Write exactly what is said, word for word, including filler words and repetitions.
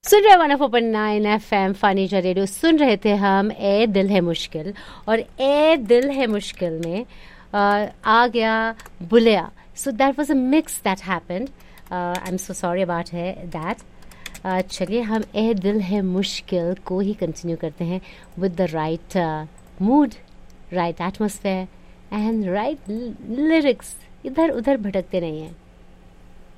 सुन रहे one four point nine F M furniture radio. सुन रहे थे हम ए दिल है मुश्किल, और ए दिल है मुश्किल में uh, आ गया बुलिया। So that was a mix that happened. I am so sorry about है दैट। चलिए हम ए दिल है मुश्किल को ही कंटिन्यू करते हैं with the right mood, right atmosphere and right lyrics. इधर उधर भटकते नहीं हैं।